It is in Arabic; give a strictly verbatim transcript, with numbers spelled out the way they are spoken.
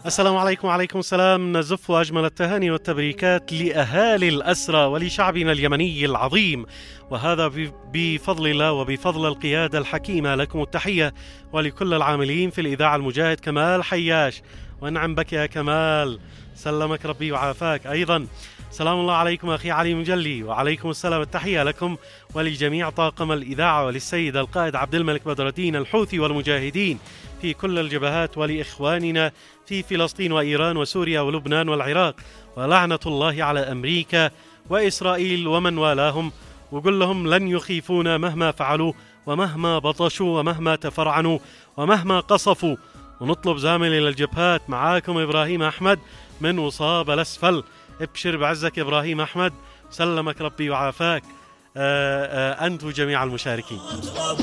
السلام عليكم. وعليكم السلام. نزف أجمل التهاني والتبريكات لأهالي الأسرى ولشعبنا اليمني العظيم، وهذا بفضل الله وبفضل القيادة الحكيمة. لكم التحية ولكل العاملين في الإذاعة المجاهد كمال حياش. ونعم بك يا كمال، سلمك ربي وعافاك. أيضا سلام الله عليكم أخي علي مجلي. وعليكم السلام. التحية لكم ولجميع طاقم الإذاعة وللسيد القائد عبد الملك بدر الدين الحوثي والمجاهدين في كل الجبهات، ولإخواننا في فلسطين وإيران وسوريا ولبنان والعراق. ولعنة الله على أمريكا وإسرائيل ومن والاهم، وقل لهم لن يخيفونا مهما فعلوا ومهما بطشوا ومهما تفرعنوا ومهما قصفوا. ونطلب زامل إلى الجبهات. معاكم إبراهيم أحمد من وصاب الأسفل. ابشر بعزك إبراهيم أحمد، سلمك ربي وعافاك. آآ آآ أنت وجميع المشاركين.